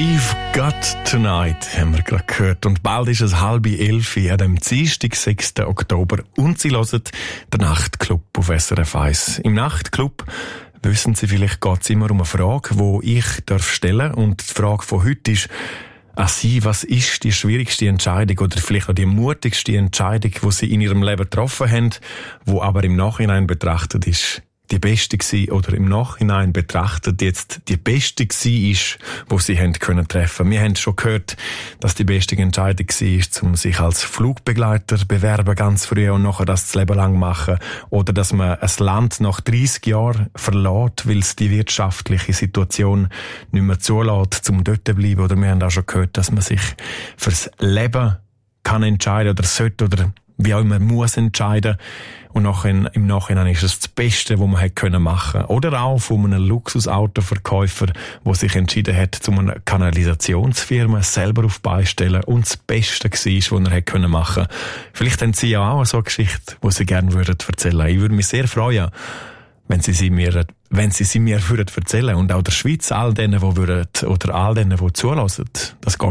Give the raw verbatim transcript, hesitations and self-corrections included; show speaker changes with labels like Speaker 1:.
Speaker 1: We've Got Tonight haben wir gerade gehört. Und bald ist es halb elf an dem Dienstag, sechsten Oktober. Und Sie hören den Nachtclub auf S R F eins. Im Nachtclub, wissen Sie, vielleicht geht es immer um eine Frage, die ich darf stellen. Und die Frage von heute ist an Sie, was ist die schwierigste Entscheidung oder vielleicht auch die mutigste Entscheidung, die Sie in Ihrem Leben getroffen haben, die aber im Nachhinein betrachtet ist die beste gsi oder im Nachhinein betrachtet jetzt die beste gsi ist, wo sie haben können treffen. Wir haben schon gehört, dass die beste Entscheidung gsi ist, um sich als Flugbegleiter bewerben ganz früh und nachher das das Leben lang machen, oder dass man ein Land nach dreissig Jahren verlässt, weil es die wirtschaftliche Situation nicht mehr zulässt, um dort zu bleiben. Oder wir haben auch schon gehört, dass man sich fürs Leben kann entscheiden oder sollte oder wie auch immer muss entscheiden. Und nachher, im Nachhinein ist es das Beste, was man hätte machen können. Oder auch von einem Luxusautoverkäufer, der sich entschieden hat, zu einer Kanalisationsfirma selber auf beistellen und das Beste war, was er hätte machen können. Vielleicht haben Sie ja auch so eine Geschichte, die Sie gerne würden erzählen. Ich würde mich sehr freuen, wenn Sie sie mir, wenn Sie sie mir würden erzählen. Und auch der Schweiz, all denen, die würden, oder all denen, die zulassen. Das geht